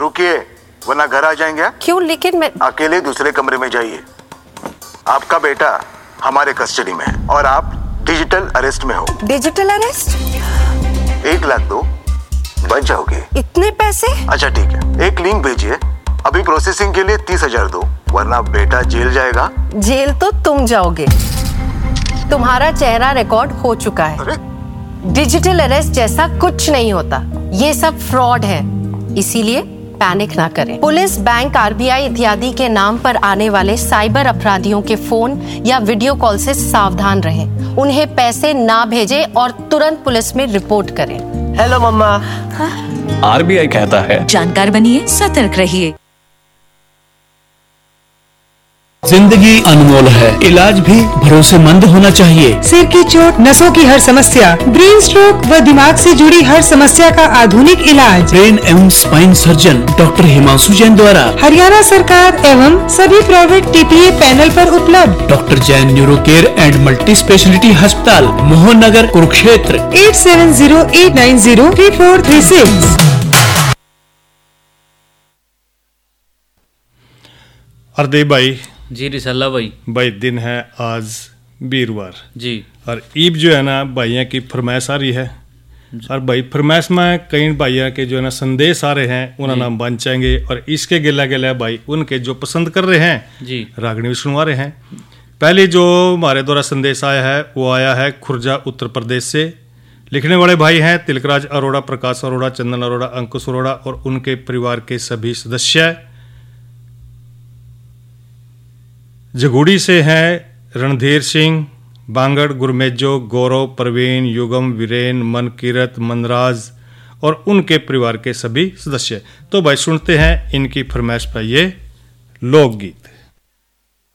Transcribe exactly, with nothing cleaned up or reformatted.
रुकिए, वरना घर आ जाएंगे। क्यों? लेकिन मैं अकेले दूसरे कमरे में जाइए। आपका बेटा हमारे कस्टडी में है और आप डिजिटल अरेस्ट में हो। Digital arrest? एक लाख दो, बच जाओगे। इतने पैसे? अच्छा ठीक है, एक लिंक भेजिए, अभी प्रोसेसिंग के लिए तीस हजार दो, वरना बेटा जेल जाएगा। जेल तो तुम जाओगे, तुम्हारा चेहरा रिकॉर्ड हो चुका है। अरे? डिजिटल अरेस्ट जैसा कुछ नहीं होता, ये सब फ्रॉड है, इसीलिए पैनिक ना करें। पुलिस, बैंक, आरबीआई इत्यादि के नाम पर आने वाले साइबर अपराधियों के फोन या वीडियो कॉल से सावधान रहें। उन्हें पैसे ना भेजें और तुरंत पुलिस में रिपोर्ट करें। हेलो मम्मा। आरबीआई कहता है, जानकार बनिए, सतर्क रहिए। जिंदगी अनमोल है, इलाज भी भरोसेमंद होना चाहिए। सिर की चोट, नसों की हर समस्या, ब्रेन स्ट्रोक व दिमाग से जुड़ी हर समस्या का आधुनिक इलाज ब्रेन एवं spine surgeon doctor Himanshu Jain द्वारा हरियाणा सरकार एवं सभी प्राइवेट टीपीए पैनल पर उपलब्ध। Doctor Jain neuro care and multi speciality अस्पताल, Mohan Nagar, Kurukshetra. Eight seven zero eight nine zero three four three six. Hardev भाई जी, रिसाला भाई भाई दिन है आज वीरवार जी, और ईब जो है ना भाइयों की फरमाइश आ रही है, और भाई फरमाइश में कई भाइयों के जो है ना संदेश आ रहे हैं, उन्हें नाम बांचेंगे और इसके गिला गिला भाई उनके जो पसंद कर रहे हैं जी रागनी भी सुनवा रहे हैं। पहले जो हमारे द्वारा संदेश आया है वो आया है खुर्जा उत्तर प्रदेश से। लिखने वाले भाई हैं तिलकराज अरोड़ा, प्रकाश अरोड़ा, चंदन अरोड़ा, अंकुश अरोड़ा और उनके परिवार के सभी सदस्य। जगुड़ी से हैं रणधीर सिंह, बांगड़, गुरमेजो, गौरव, प्रवीण, युगम, वीरेन, मनकीरत, मनराज और उनके परिवार के सभी सदस्य। तो भाई सुनते हैं इनकी फरमाइश पर ये लोकगीत।